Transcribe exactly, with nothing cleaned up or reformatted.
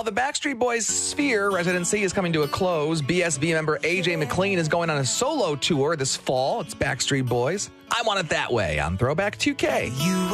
the Backstreet Boys Sphere residency is coming to a close. B S B member A J McLean is going on a solo tour this fall. It's Backstreet Boys. I Want It That Way on Throwback two K. You